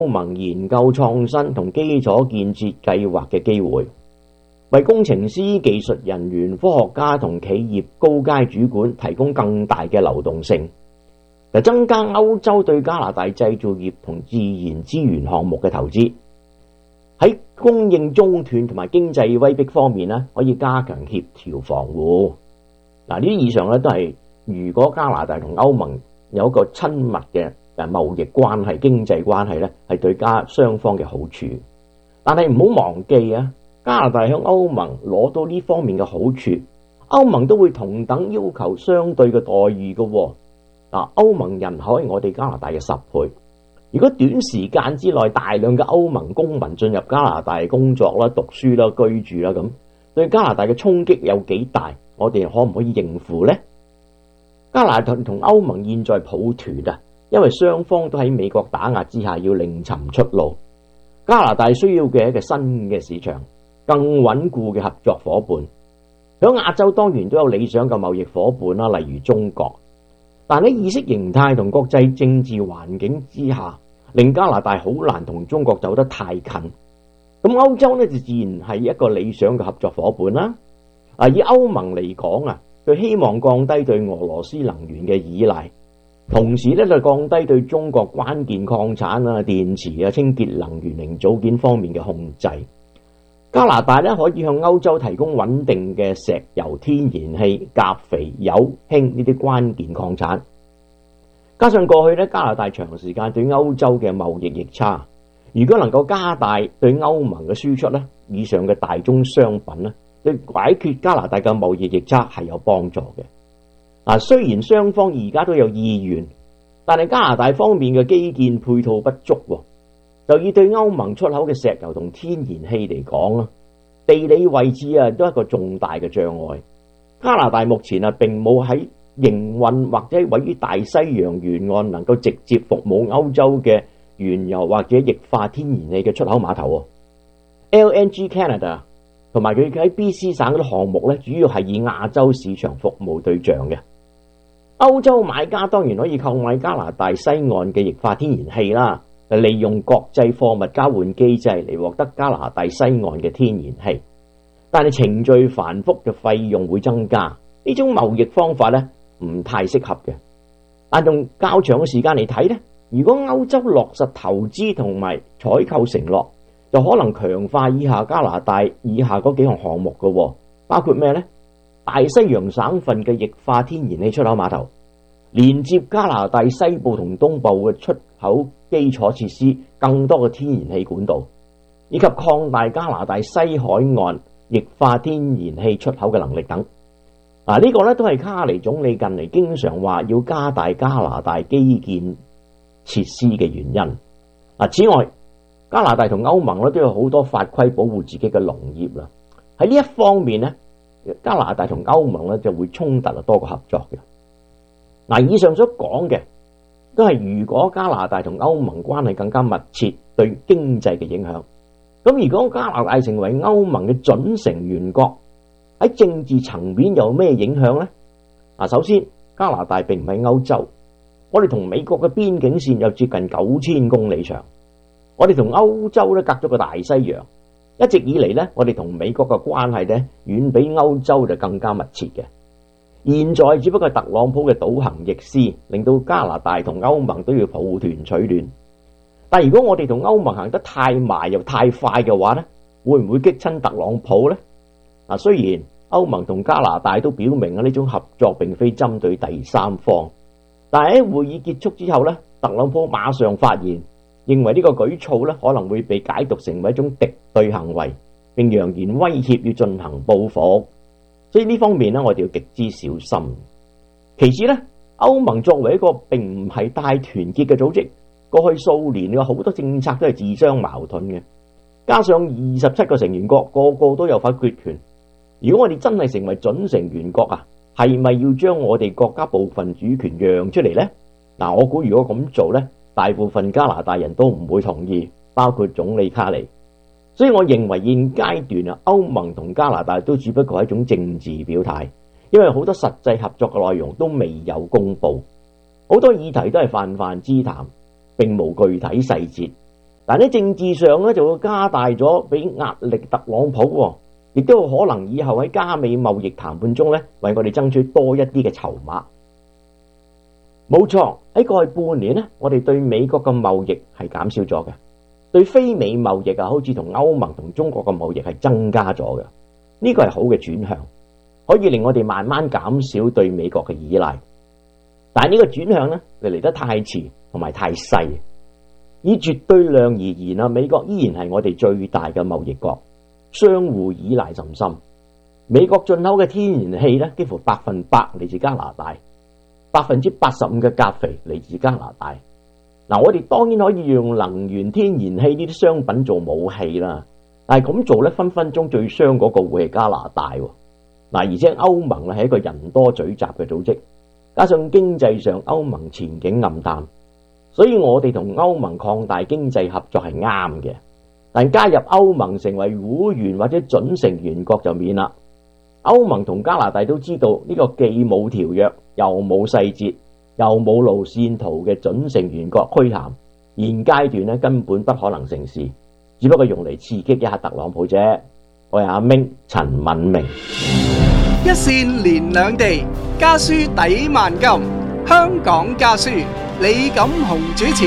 歐盟研究創新同基礎建設計劃嘅機會，為工程師、技術人員、科學家同企業高階主管提供更大嘅流動性，增加歐洲對加拿大製造業同自然資源項目嘅投資。喺供應中斷同埋經濟威逼方面咧，可以加強協調防護。呢啲以上咧都係如果加拿大同歐盟有一個親密嘅貿易關係、經濟關係咧，係對雙方嘅好處。但係唔好忘記啊，加拿大向歐盟攞到呢方面嘅好處，歐盟都會同等要求相對嘅待遇嘅。歐盟人口係我哋加拿大嘅10倍。如果短時間之內大量嘅歐盟公民進入加拿大工作啦、讀書啦、居住啦，咁對加拿大嘅衝擊有幾大？我哋可唔可以應付呢？加拿大同歐盟現在抱團啊，因為雙方都喺美國打壓之下要另尋出路。加拿大需要嘅一個新嘅市場，更穩固嘅合作夥伴。喺亞洲當然都有理想嘅貿易夥伴啦，例如中國。但喺意識形態同國際政治環境之下，令加拿大好難同中國走得太近。咁歐洲呢，就自然係一個理想嘅合作夥伴啦。以歐盟嚟講啊，佢希望降低對俄羅斯能源嘅依賴，同時咧就降低對中國關鍵礦產啊、電池啊、清潔能源零組件方面嘅控制。加拿大咧可以向歐洲提供穩定嘅石油、天然氣、鉀肥、鈾、氫呢啲關鍵礦產。加上過去咧加拿大長時間對歐洲嘅貿易逆差，如果能夠加大對歐盟嘅輸出咧，以上嘅大宗商品咧，對解決加拿大嘅貿易逆差係有幫助嘅。雖然雙方而家都有意願，但係加拿大方面嘅基建配套不足，就以對歐盟出口嘅石油同天然氣嚟講，地理位置都係一個重大嘅障礙。加拿大目前並冇喺營運或者位於大西洋沿岸能夠直接服務歐洲嘅原油或者液化天然氣嘅出口碼頭。LNG Canada 同埋佢喺 BC 省嗰啲項目咧，主要係以亞洲市場服務對象嘅。歐洲買家當然可以購買加拿大西岸嘅液化天然氣啦，利用國際貨物交換機制嚟獲得加拿大西岸嘅天然氣，但係程序繁複嘅費用會增加，呢種貿易方法咧唔太適合嘅。但用較長嘅時間嚟睇咧，如果歐洲落實投資同埋採購承諾，就可能強化以下加拿大以下嗰幾項項目嘅，包括咩呢？大西洋省份嘅液化天然氣出口碼頭，連接加拿大西部同東部嘅出口基礎設施，更多嘅天然氣管道，以及擴大加拿大西海岸液化天然氣出口嘅能力等。呢個咧都係卡尼總理近嚟經常話要加大加拿大基建設施嘅原因。此外，加拿大同歐盟咧都有好多法規保護自己嘅農業啦。喺呢一方面咧，加拿大同歐盟咧就會衝突多過合作嘅。以上所講嘅都係如果加拿大同歐盟關係更加密切，對經濟嘅影響。咁如果加拿大成為歐盟嘅準成員國，喺政治層面有咩影響呢？首先，加拿大並唔係歐洲，我哋同美國嘅邊境線有接近9000公里長，我哋同歐洲咧隔咗個大西洋，一直以嚟咧，我哋同美國嘅關係咧遠比歐洲就更加密切嘅。現在只不過係特朗普嘅倒行逆施，令到加拿大同歐盟都要抱團取暖。但如果我哋同歐盟行得太埋又太快嘅話咧，會唔會激親特朗普呢？雖然歐盟同加拿大都表明呢種合作並非針對第三方，但係喺會議結束之後咧，特朗普馬上發言，認為呢個舉措咧可能會被解讀成為一種敵對行為，並揚言威脅要進行報復。所以呢方面咧，我哋要極之小心。其次咧，歐盟作為一個並唔係太團結嘅組織，過去數年有好多政策都係自相矛盾嘅，加上27個成員國個個都有否決權。如果我哋真係成為準成員國係咪要將我哋國家部分主權讓出嚟呢？我估如果咁做呢，大部分加拿大人都唔會同意，包括總理卡尼。所以我認為現階段歐盟同加拿大都只不過係一種政治表態，因為好多實際合作嘅內容都未有公布，好多議題都係泛泛之談，並無具體細節。 但喺政治上咧就會加大咗俾壓力特朗普，亦都有可能以後喺加美貿易談判中咧為我哋爭取多一啲嘅籌碼。冇錯，喺過去半年咧，我哋對美國嘅貿易係減少咗嘅，對非美貿易好似同歐盟同中國嘅貿易係增加咗嘅。呢個係好嘅轉向，可以令我哋慢慢減少對美國嘅依賴。但係呢個轉向咧嚟得太遲同埋太細。以絕對量而言啊，美國依然係我哋最大嘅貿易國，相互依賴甚深。美國進口嘅天然氣咧，幾乎100%嚟自加拿大，85%嘅鉀肥嚟自加拿大。嗱，我哋當然可以用能源天然氣呢啲商品做武器啦，但係咁做咧，分分鐘最傷嗰個會係加拿大。嗱，而且歐盟咧係一個人多嘴雜嘅組織，加上經濟上歐盟前景暗淡。所以我哋同歐盟擴大經濟合作係啱嘅，但加入歐盟成為會員或者準成員國就免啦。歐盟同加拿大都知道呢個既冇條約又冇細節又冇路線圖嘅準成員國虛談，現階段咧根本不可能成事，只不過用嚟刺激一下特朗普啫。我係阿明陳敏明， 一線連兩地，家書抵萬金，香港家書。李錦雄主持。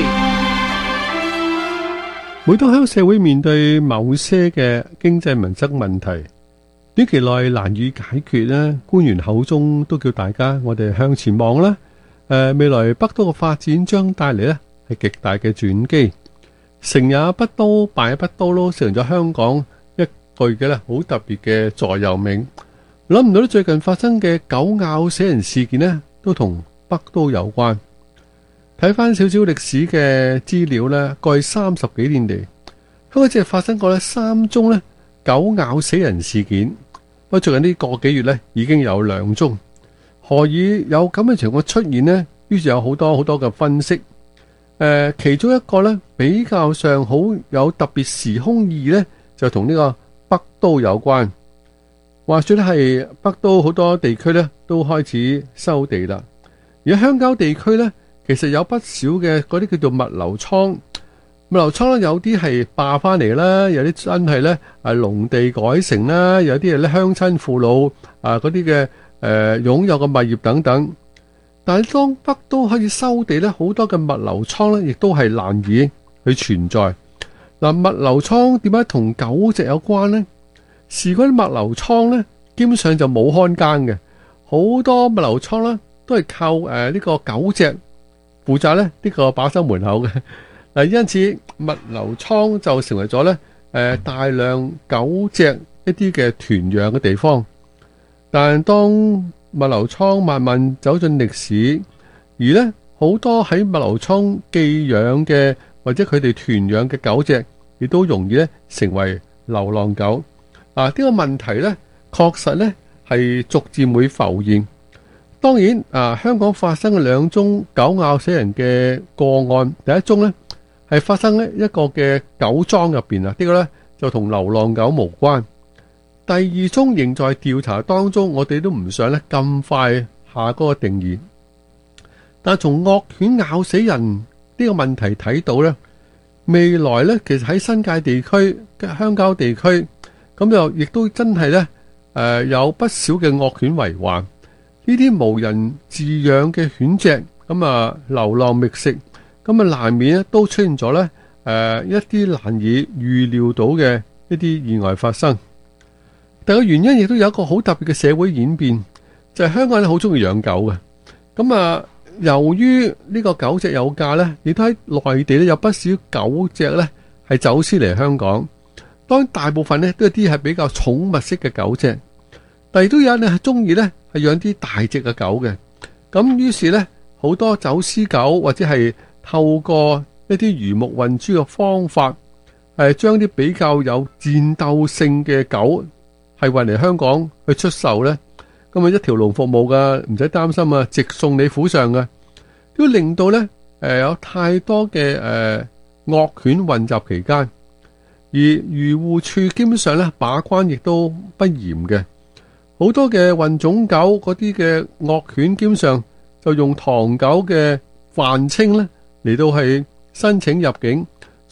每當香港社會面對某些嘅經濟民生問題，短期內難以解決咧，官員口中都叫大家我哋向前望啦。未來北都嘅發展將帶嚟咧係極大嘅轉機。成也北都，敗也北都咯，成咗香港一句嘅咧好特別嘅座右銘。諗唔到咧，最近發生嘅狗咬死人事件咧，都同北都有關。睇翻少少歷史嘅資料咧，過去30幾年嚟，香港只係發生過咧3宗咧狗咬死人事件。不過最近呢個幾月咧，已經有2宗。何以有咁嘅情況出現呢？於是有好多嘅分析。其中一個咧比較上好有特別時空意義咧，就同呢個北都有關。話說咧係北都好多地區咧都開始收地啦，而喺鄉郊地區咧。其實有不少嘅嗰啲叫做物流倉，物流倉咧有啲係霸翻嚟啦，有啲真係咧係農地改成啦，有啲係咧鄉親父老嗰啲嘅擁有嘅物業等等。但係當北都開始收地咧，好多嘅物流倉咧亦都係難以去存在。嗱，物流倉點解同狗隻有關呢？事關啲物流倉咧，基本上就冇看更嘅，好多物流倉咧都係靠呢個狗隻負責咧呢個把守門口嘅。嗱，因此物流倉就成為咗咧大量狗隻一啲嘅團養嘅地方。但係當物流倉慢慢走進歷史，而咧好多喺物流倉寄養嘅或者佢哋團養嘅狗隻，亦都容易咧成為流浪狗。呢個問題咧確實咧係逐漸會浮現。當然香港發生嘅2宗狗咬死人嘅個案，第一宗咧係發生喺一個嘅狗莊入邊呢個咧就同流浪狗無關。第2宗仍在調查當中，我哋都唔想咧咁快下嗰個定義。但係從惡犬咬死人呢個問題睇到咧，未來咧其實喺新界地區、鄉郊地區咁就亦都真係咧有不少嘅惡犬為患。呢啲無人飼養嘅犬隻咁流浪覓食，咁難免咧都出現咗咧一啲難以預料到嘅一啲意外發生。但係個原因亦都有一個好特別嘅社會演變，就係香港人好中意養狗嘅。咁由於呢個狗隻有價咧，亦都喺內地咧有不少狗隻咧係走私嚟香港。當然大部分咧都係啲係比較寵物式嘅狗隻，但係都有人係中意咧係養啲大隻嘅狗嘅。咁於是咧好多走私狗或者係透過一啲魚目混珠嘅方法，將啲比較有戰鬥性嘅狗係運嚟香港去出售咧。咁一條龍服務噶，唔使擔心啊，直送你府上嘅，都令到咧有太多嘅惡犬混雜期間，而漁護處基本上咧把關亦都不嚴嘅，好多嘅混種狗嗰啲嘅惡犬基本上就用唐狗嘅泛稱咧嚟到係申請入境，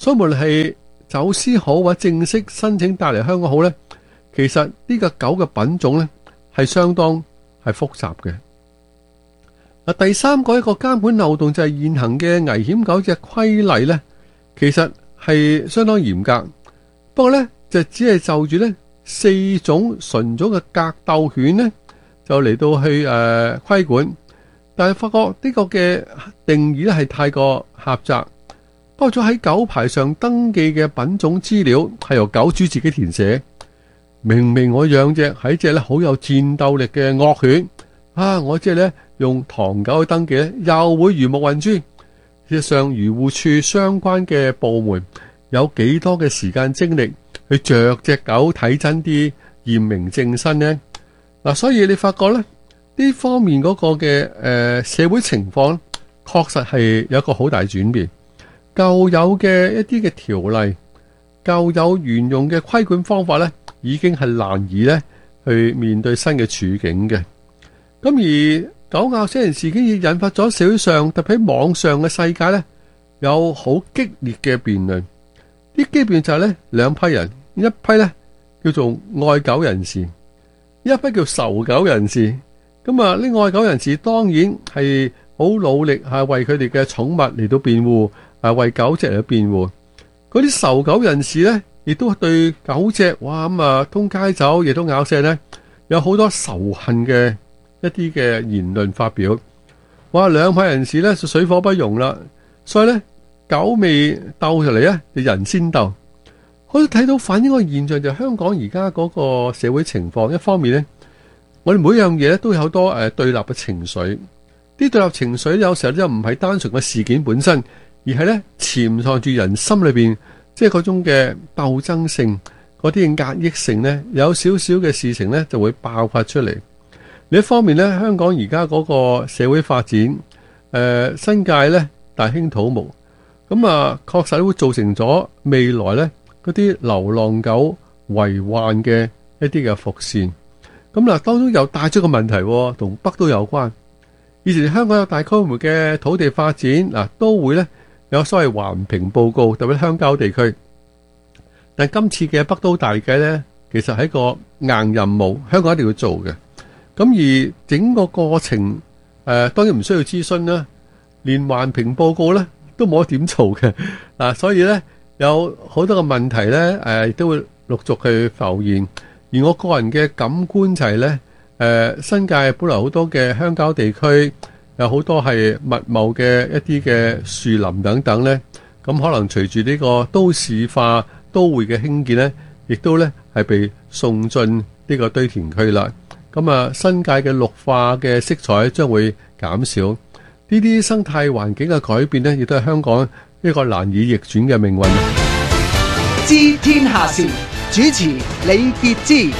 所以無論係走私好或者正式申請帶嚟香港好咧，其實呢個狗嘅品種咧係相當係複雜嘅。第三個一個監管漏洞就係現行嘅危險狗隻規例咧，其實係相當嚴格，不過咧就只係就住咧4種純種嘅格鬥犬咧就嚟到去規管，但係發覺呢個嘅定義咧係太過狹窄。包咗喺狗牌上登記嘅品種資料係由狗主自己填寫，明明我養隻係隻咧好有戰鬥力嘅惡犬啊，我即係咧用唐狗去登記咧，又會魚目混珠。事實上，漁護處相關嘅部門有幾多嘅時間精力去着隻狗睇真啲，驗明正身呢？嗱，所以你發覺咧呢方面嗰個嘅社會情況，確實係有一個好大轉變。舊有嘅一啲嘅條例，舊有沿用嘅規管方法咧，已經係難以咧去面對新嘅處境嘅。咁而狗咬死人事件亦引發咗社會上，特別喺網上嘅世界咧，有好激烈嘅辯論。啲基本就係咧兩批人，一批咧叫做愛狗人士，一批叫仇狗人士。咁啊，呢愛狗人士當然係好努力係為佢哋嘅寵物嚟到辯護。為狗隻嚟辯護，嗰啲仇狗人士咧，亦都對狗隻哇咁啊通街走，亦都咬死咧，有好多仇恨嘅一啲嘅言論發表。哇，兩派人士咧就水火不容啦，所以咧狗未鬥出嚟咧，就人先鬥。我都睇到反映個現象，就係香港而家嗰個社會情況。一方面咧，我哋每樣嘢咧都有好多對立嘅情緒，啲對立情緒有時候就唔係單純嘅事件本身。而係咧潛藏住人心裏邊，即係嗰種嘅鬥爭性，嗰啲壓抑性咧，有少少嘅事情咧就會爆發出嚟。另一方面咧，香港而家嗰個社會發展，新界咧大興土木，咁啊確實會造成咗未來咧嗰啲流浪狗為患嘅一啲嘅伏線。咁嗱，當中又帶出個問題，同北都有關。以前香港有大規模嘅土地發展，嗱都會咧。有所謂環評報告，特別鄉郊地區。但今次嘅北都大計呢，其實係一個硬任務，香港一定要做嘅。咁而整個過程，當然唔需要諮詢啦，連環評報告呢都冇得點做嘅。所以呢，有好多個問題呢，亦都會陸續去浮現。而我個人嘅感官就係呢，新界本來好多嘅鄉郊地區。有好多係密茂嘅一啲嘅樹林等等咧，咁可能隨住呢個都市化都會嘅興建咧，亦都咧係被送進呢個堆填區啦。咁啊，新界嘅綠化嘅色彩將會減少，呢啲生態環境嘅改變咧，亦都係香港一個難以逆轉嘅命運。 知天下事，主持李傑之。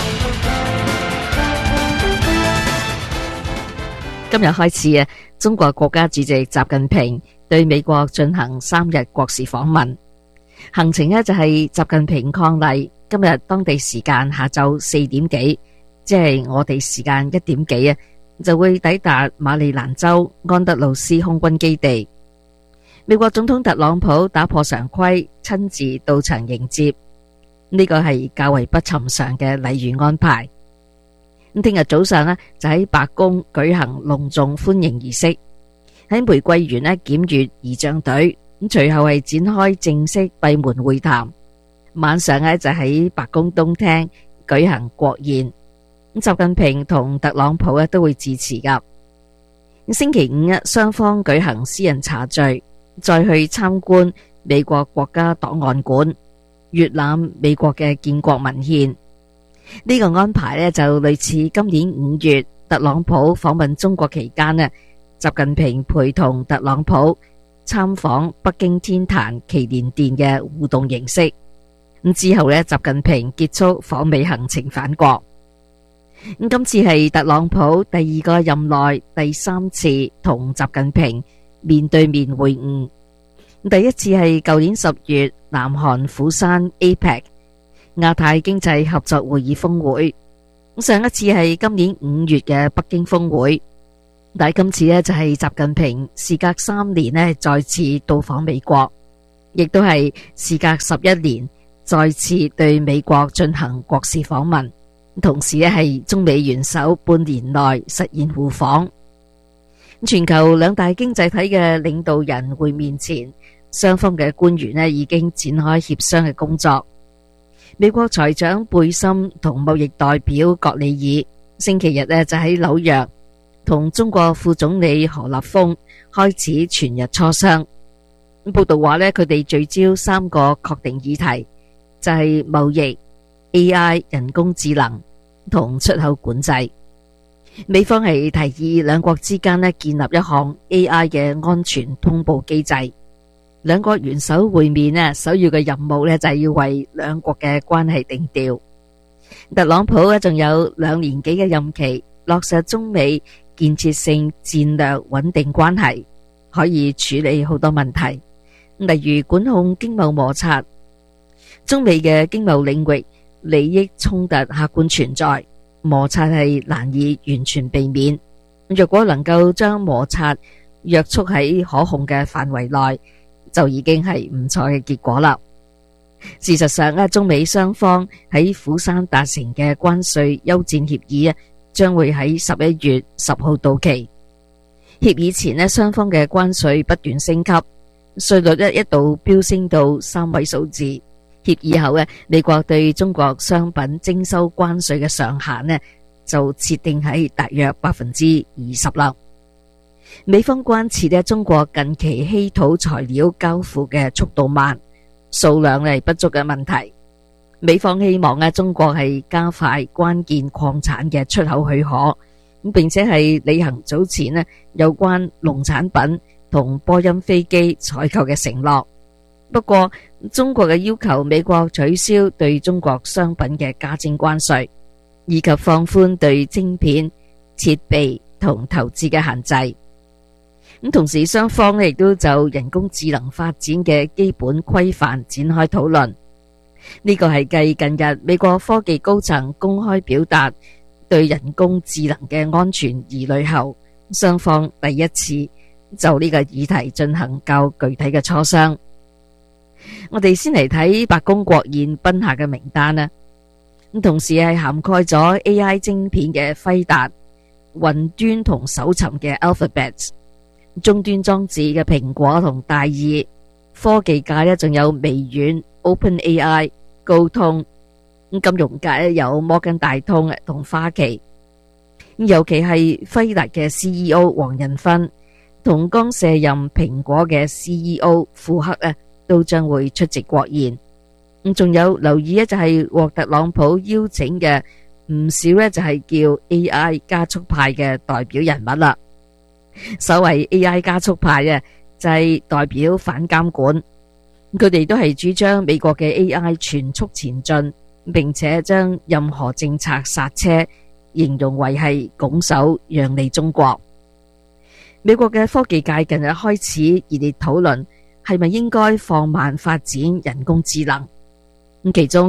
今日開始啊，中國國家主席習近平對美國進行3日國事訪問，行程呢就係習近平伉儷今日當地時間下晝4點幾，即係我哋時間1點幾啊，就會抵達馬里蘭州安德魯斯空軍基地。美國總統特朗普打破常規，親自到場迎接，呢個係較為不尋常嘅禮遇安排。咁聽日早上呢，就喺白宮舉行隆重歡迎儀式，喺玫瑰園呢檢閱儀仗隊，咁隨後係展開正式閉門會談。晚上呢，就喺白宮東廳舉行國宴，咁習近平同特朗普呢都會致辭噶。星期五雙方舉行私人茶敘，再去參觀美國國家檔案館，閱覽美國嘅建國文獻。呢個安排呢，就類似今年5月特朗普訪問中國期間呢，習近平陪同特朗普參訪北京天壇祈年殿嘅互動形式。咁之後呢，習近平結束訪美行程返國。咁今次係特朗普第2個任內第3次同習近平面對面會晤。第一次係舊年10月南韓釜山 APEC 亞太經濟合作會議峰會，上一次係今年5月嘅北京峰會，但係今次呢，就係習近平事隔3年呢再次到訪美國。 亦都係事隔11年再次對美國進行國事訪問，同時係中美元首半年內實現互訪。全球兩大經濟體嘅領導人會面前，雙方嘅官員已經展開協商嘅工作。美國財長貝森同貿易代表葛里爾星期日就喺紐約同中國副總理何立峰開始全日磋商。報道話佢哋聚焦3個確定議題，就係貿易、AI 人工智能同出口管制。美方係提議兩國之間建立一項 AI 嘅安全通報機制。兩國元首會面首要嘅任務就係要為兩國嘅關係定調。特朗普仲有2年幾嘅任期，落實中美建設性戰略穩定關係，可以處理好多問題，例如管控經貿摩擦。中美嘅經貿領域利益衝突客觀存在，摩擦係難以完全避免。若果能夠將摩擦約束喺可控嘅範圍內，就已經係唔錯嘅結果啦。事實上中美雙方喺釜山達成嘅關稅休戰協議將會喺11月10號到期。協議前雙方嘅關稅不斷升級，稅率一度飆升到3位數字。協議後美國對中國商品徵收關稅嘅上限就設定喺大約20%啦。美方關切中國近期稀土材料交付嘅速度慢、數量不足嘅問題。美方希望中國係加快關鍵礦產嘅出口許可，並且係履行早前有關農產品同波音飛機採購嘅承諾。不過中國嘅要求美國取消對中國商品嘅加徵關稅，以及放寬對晶片、設備同投資嘅限制。同時雙方亦都就人工智能發展嘅基本規範展開討論。呢個係繼近日美國科技高層公開表達對人工智能嘅安全疑慮後，雙方第一次就呢個議題進行較具體嘅磋商。我哋先嚟睇白宮國宴賓客嘅名單啦。同時係涵蓋咗 AI 晶片嘅輝達、雲端同搜尋嘅 Alphabet、終端裝置嘅蘋果同戴爾，科技界仲有微軟、OpenAI、高通，金融界有摩根大通同花旗。尤其係輝達嘅 CEO 黃仁勳同剛卸任蘋果嘅 CEO 庫克都將會出席國宴。仲有留意就係獲特朗普邀請嘅唔少就係叫 AI 加速派嘅代表人物啦。所謂 AI 加速派就係代表反監管，佢哋都係主張美國嘅 AI 全速前進，並且將任何政策剎車形容為係拱手讓利中國。美國嘅科技界近日開始熱烈討論係咪應該放慢發展人工智能。其中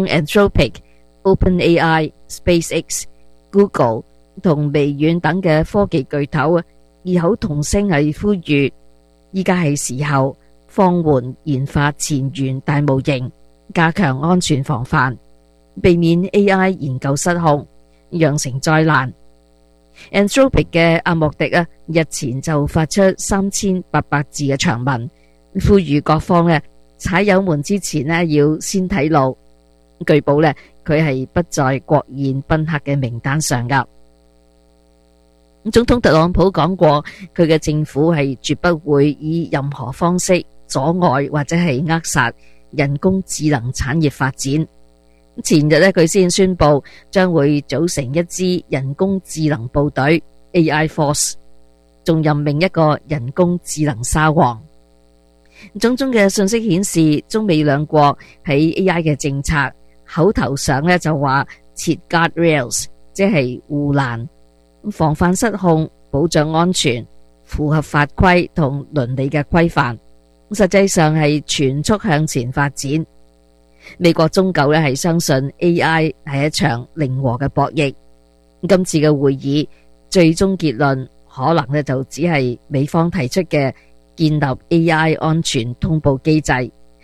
Anthropic、OpenAI、SpaceX、Google 同微軟等嘅科技巨頭異口同聲係呼籲，依家係時候放緩研發前沿大模型，加強安全防範，避免 AI 研究失控，釀成災難。Anthropic 嘅阿莫迪日前就發出3800字嘅長文，呼籲各方踩油門之前要先睇路。據報佢係不在國宴賓客嘅名單上噶。總統特朗普講過，佢嘅政府係絕不會以任何方式阻礙或者係扼殺人工智能產業發展。前日佢先宣布將會組成一支人工智能部隊 AI Force， 仲任命一個人工智能沙皇。種種嘅信息顯示，中美兩國喺 AI 嘅政策口頭上就話設 guardrails， 即係護欄，防範失控，保障安全，符合法規同倫理嘅規範。實際上係全速向前發展。美國終究係相信 AI 係一場零和嘅博弈。今次嘅會議最終結論可能就只係美方提出嘅建立 AI 安全通報機制，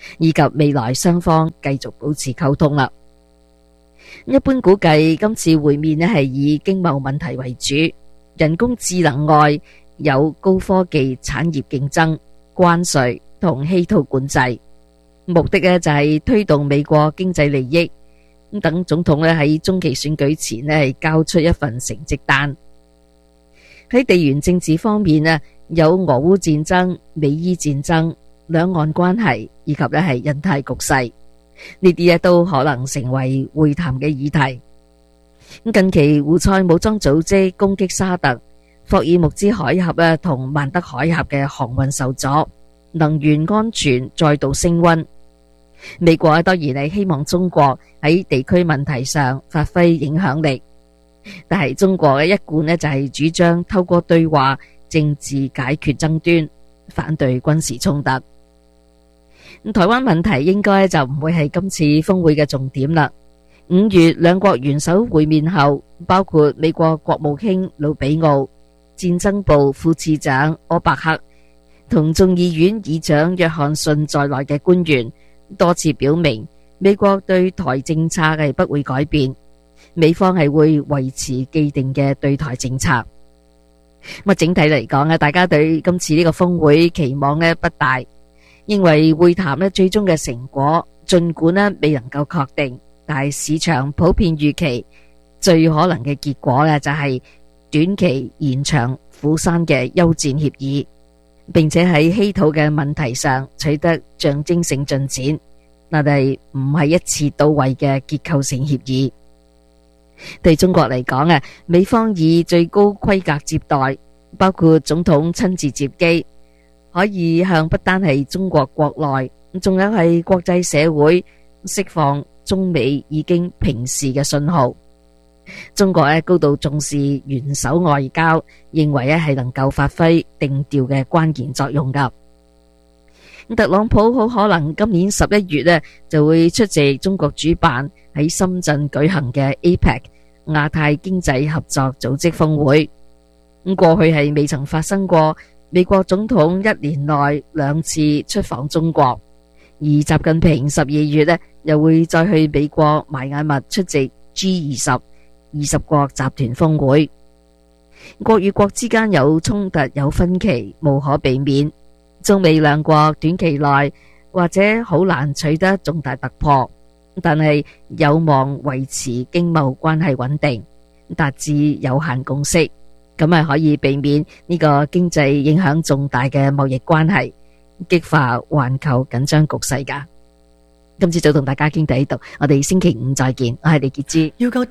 以及未來雙方繼續保持溝通啦。一般估計今次會面呢係以經貿問題為主，人工智能外有高科技產業競爭、關稅同稀土管制，目的呢就係推動美國經濟利益。等總統呢喺中期選舉前呢係交出一份成績單。喺地緣政治方面呢，有俄烏戰爭、美伊戰爭、兩岸關係以及呢係印太局勢，呢啲都可能成為會談嘅議題。近期胡塞武裝組織攻擊沙特、霍爾木茲海峽同曼德海峽嘅航運受阻，能源安全再度升溫。美國當然係希望中國喺地區問題上發揮影響力，但係中國一貫就係主張透過對話政治解決爭端，反對軍事衝突。台灣問題應該就唔會係今次峰會嘅重點啦。5月兩國元首會面後，包括美國國務卿魯比奧、戰爭部副次長柯伯克同眾議院議長約翰遜在內嘅官員多次表明，美國對台政策係不會改變，美方係會維持既定嘅對台政策。整體嚟講，大家對今次呢個峰會期望不大，認為會談最終嘅成果盡管未能夠確定，但係市場普遍預期最可能嘅結果就係短期延長釜山嘅休戰協議，並且喺稀土嘅問題上取得象徵性進展，但係唔係一次到位嘅結構性協議。對中國嚟講，美方以最高規格接待，包括總統親自接機，可以向不單係中國國內，仲有係國際社會釋放中美已經平視嘅信號。中國高度重視元首外交，認為係能夠發揮定調嘅關鍵作用噶。特朗普好可能今年11月就會出席中國主辦喺深圳舉行嘅 APEC 亞太經濟合作組織峰會。過去係未曾發生過美國總統一年內2次出訪中國，而習近平12月又會再去美國邁阿密出席 G20 20國集團峰會。國與國之間有衝突有分歧無可避免，中美兩國短期內或者好難取得重大突破，但係有望維持經貿關係穩定，達至有限共識，咁係可以避免呢個經濟影響重大嘅貿易關係，激化環球緊張局勢噶。今次就同大家傾到呢度，我哋星期五再見，我係李潔芝。